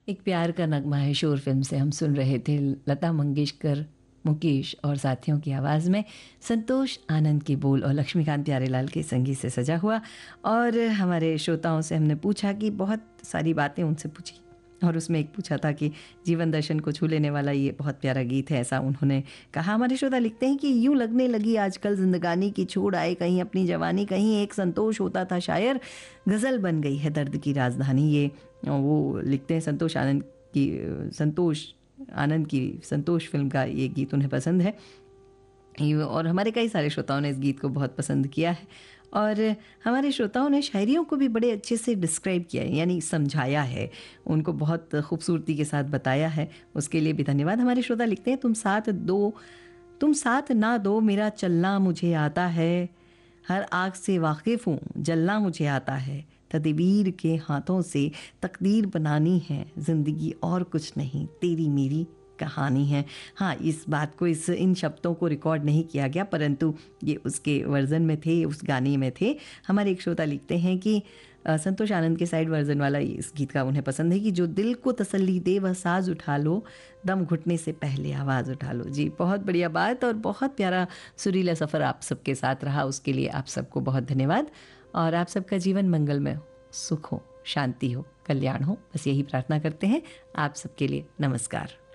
एक प्यार का नगमा है शोर फिल्म से हम सुन रहे थे लता मंगेशकर, मुकेश और साथियों की आवाज़ में संतोष आनंद के बोल और लक्ष्मीकांत प्यारेलाल के संगीत से सजा हुआ। और हमारे श्रोताओं से हमने पूछा कि बहुत सारी बातें उनसे पूछी और उसमें एक पूछा था कि जीवन दर्शन को छू लेने वाला ये बहुत प्यारा गीत है, ऐसा उन्होंने कहा। हमारे श्रोता लिखते हैं कि यूं लगने लगी आजकल जिंदगानी की छोड़ आए कहीं अपनी जवानी, कहीं एक संतोष होता था शायर, गज़ल बन गई है दर्द की राजधानी। ये वो लिखते हैं संतोष फिल्म का ये गीत उन्हें पसंद है। और हमारे कई सारे श्रोताओं ने इस गीत को बहुत पसंद किया है और हमारे श्रोताओं ने शायरियों को भी बड़े अच्छे से डिस्क्राइब किया है, यानी समझाया है, उनको बहुत खूबसूरती के साथ बताया है। उसके लिए भी धन्यवाद। हमारे श्रोता लिखते हैं तुम साथ ना दो मेरा चलना मुझे आता है, हर आग से वाकिफ़ हूँ जलना मुझे आता है, तदबीर के हाथों से तकदीर बनानी है, ज़िंदगी और कुछ नहीं तेरी मेरी कहानी है। हाँ, इस बात को इन शब्दों को रिकॉर्ड नहीं किया गया, परंतु ये उसके वर्ज़न में थे, उस गाने में थे। हमारे एक श्रोता लिखते हैं कि संतोष आनंद के साइड वर्ज़न वाला इस गीत का उन्हें पसंद है कि जो दिल को तसल्ली दे वह साज उठा लो, दम घुटने से पहले आवाज़ उठा लो। जी, बहुत बढ़िया बात और बहुत प्यारा सुरीला सफ़र आप सबके साथ रहा, उसके लिए आप सबको बहुत धन्यवाद। और आप सबका जीवन मंगलमय हो, सुख हो, शांति हो, कल्याण हो, बस यही प्रार्थना करते हैं। आप सबके लिए नमस्कार।